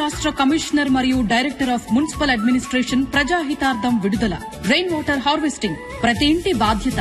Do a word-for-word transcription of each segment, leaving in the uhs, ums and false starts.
రాష్ట్ర కమిషనర్ మరియు director of municipal administration ప్రజాహితార్థం విడుదల. రెయిన్ వాటర్ హార్వెస్టింగ్ ప్రతి ఇంటి బాధ్యత.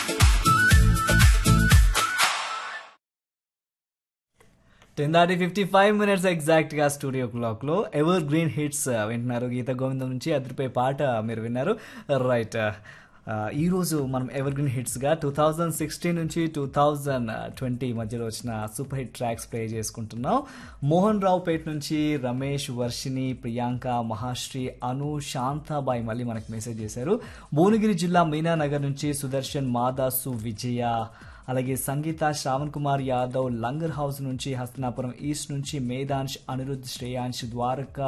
టెన్ దాటి ఫిఫ్టీ ఫైవ్ మినిట్స్ ఎగ్జాక్ట్ గా స్టూడియో క్లాక్ లో ఎవర్ గ్రీన్ హిట్స్ వింటున్నారు. గీత గోవిందం నుంచి అదిరిపోయే పాట మీరు విన్నారు. రైట్, ఈరోజు మనం ever green హిట్స్గా two thousand sixteen నుంచి టూ థౌజండ్ ట్వంటీ మధ్యలో వచ్చిన సూపర్ హిట్ ట్రాక్స్ ప్లే చేసుకుంటున్నాం. మోహన్ రావు పేట నుంచి రమేష్, వర్షిని, ప్రియాంక, మహాశ్రీ, అను, శాంతాబాయి మళ్ళీ మనకు మెసేజ్ చేశారు. భువనగిరి జిల్లా మీనానగర్ నుంచి సుదర్శన్, మాదాసు, విజయ, అలాగే సంగీత, శ్రావణ్ కుమార్ యాదవ్, లంగర్ హౌస్ నుంచి, హస్తనాపురం ఈస్ట్ నుంచి మేధాంష్, అనిరుద్, శ్రేయాంష్, ద్వారక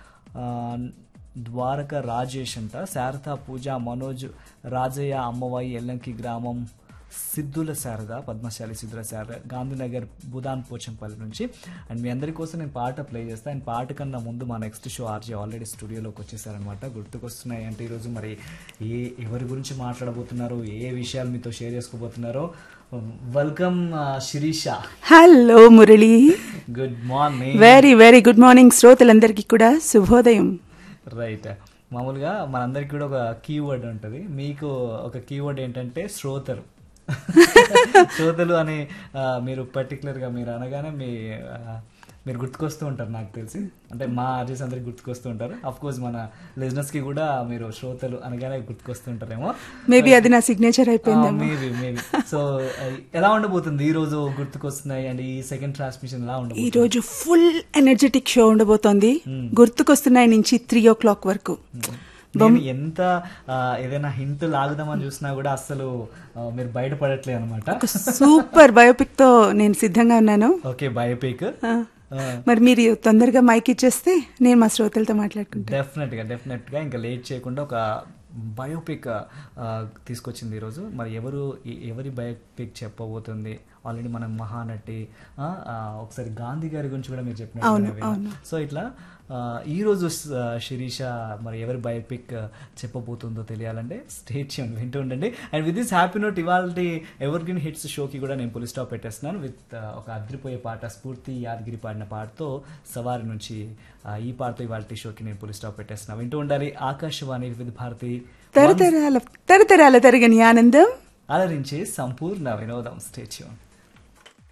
ద్వారక రాజేష్ అంట, శారద, పూజ, మనోజ్, రాజయ్య, అమ్మవాయి, ఎల్లంకి గ్రామం, సిద్ధుల శారద, పద్మశాలి సిద్ధుల శారద, గాంధీనగర్, బుదాన్ పోచంపల్లి నుంచి. అండ్ మీ అందరి కోసం నేను పాట ప్లే చేస్తాను. అండ్ పాట కన్నా ముందు మా నెక్స్ట్ షో ఆర్జే ఆల్రెడీ స్టూడియోలోకి వచ్చేసారనమాట. గుర్తుకొస్తున్నాయి అంటే ఈరోజు మరి ఏ ఎవరి గురించి మాట్లాడబోతున్నారో, ఏ విషయాలు మీతో share చేసుకోబోతున్నారో. Welcome Sirisha. Hello Murali. Good morning. Very very good morning శ్రోతలందరికీ కూడా శుభోదయం. రైట్, మామూలుగా మనందరికి కూడా ఒక కీవర్డ్ ఉంటుంది. మీకు ఒక కీవర్డ్ ఏంటంటే శ్రోతలు. శ్రోతలు అని మీరు పర్టికులర్గా మీరు అనగానే మీ మీరు గుర్తుకొస్తూ ఉంటారు నాకు తెలిసి. అంటే మా ఆర్జెస్ అందరికి గుర్తుకొస్తూ ఉంటారు. అఫ్ కోర్స్ మన లిజనర్స్ కి కూడా మీరు శ్రోతలు అనగానే గుర్తుకొస్తూ ఉంటారేమో. మేబీ అది నా సిగ్నేచర్ అయిపోయింది. మేబీ మేబీ సో ఎలా ఉండబోతుంది ఈ రోజు గుర్తుకొస్తున్నాయి అండ్ ఈ సెకండ్ ట్రాన్స్మిషన్ ఎలా ఉండబోతుంది? ఈ రోజు ఫుల్ ఎనర్జెటిక్ షో ఉండబోతోంది. గుర్తుకొస్తున్నాయి నుంచి త్రీ ఓ క్లాక్ వరకు. ఎంత ఏదైనా హింట్ లాగుదామని చూసినా కూడా అసలు మీరు బయటపడట్లేదు అనమాట. సూపర్ బయోపిక్ తో నేను సిద్ధంగా ఉన్నాను. Okay, biopic. మరి మీరు తొందరగా మైక్ ఇచ్చేస్తే నేను మా శ్రోతలతో మాట్లాడుకుంటాను. డెఫినెట్ గా డెఫినెట్ గా ఇంకా లేట్ చేయకుండా ఒక బయోపిక్ తీసుకొచ్చింది ఈరోజు. మరి ఎవరు ఎవరి బయోపిక్ చెప్పబోతుంది? ఆల్రెడీ మనం మహానటి, ఒకసారి గాంధీ గారి గురించి కూడా మీరు చెప్పినట్టు. సో ఇట్లా ఈరోజు శిరీష మరి ఎవరి బయోపిక్ చెప్పబోతుందో తెలియాలంటే స్టేట్ చేయండి, వింటూ ఉండండి. And with this happy note ఇవాళ ఎవర్ గ్రీన్ హిట్స్ షోకి కూడా నేను పులి స్టాప్ పెట్టేస్తున్నాను విత్ ఒక అద్రిపోయే పాట. స్ఫూర్తి యాదగిరి పాడిన పాటతో సవారి నుంచి ఈ పాటతో ఇవాళ షోకి నేను పులి స్టాప్ పెట్టేస్తున్నాను. వింటూ ఉండాలి ఆకాశవాణి వివిధ భారతి, తరతరాల తరతరాల తరగని ఆనందం, అలరించే సంపూర్ణ వినోదం. Stay tune.